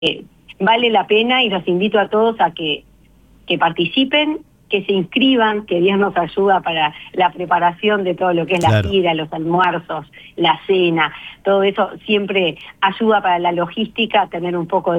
vale la pena y los invito a todos a que participen, que se inscriban, que Dios nos ayuda para la preparación de todo lo que es la gira, los almuerzos, la cena, todo eso siempre ayuda para la logística, tener un poco de